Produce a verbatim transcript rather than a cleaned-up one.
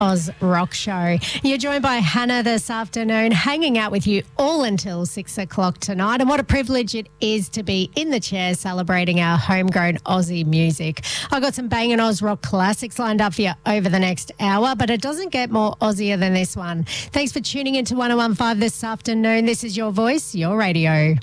Oz Rock Show. You're joined by Hannah this afternoon, hanging out with you all until six o'clock tonight. And what a privilege it is to be in the chair celebrating our homegrown Aussie music. I've got some banging Oz rock classics lined up for you over the next hour, but it doesn't get more Aussier than this one. Thanks for tuning into one oh one point five this afternoon. This is Your Voice, Your Radio.